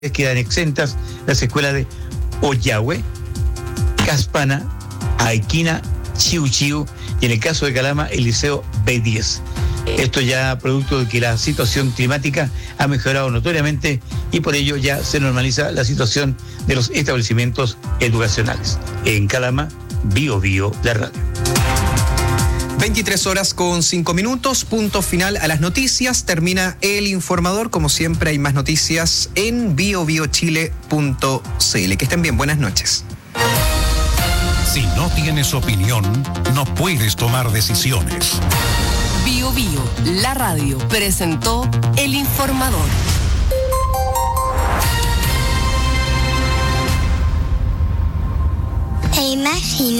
quedan exentas las escuelas de Ollagüe, Caspana, Aiquina, Chiu Chiu y en el caso de Calama el Liceo B10. Esto ya producto de que la situación climática ha mejorado notoriamente y por ello ya se normaliza la situación de los establecimientos educacionales. En Calama, Bio Bio, la radio. 23:05, punto final a las noticias, termina el informador, como siempre hay más noticias en biobiochile.cl. Que estén bien, buenas noches. Si no tienes opinión, no puedes tomar decisiones. Bio Bio, la radio, presentó el informador. ¿Te imaginas?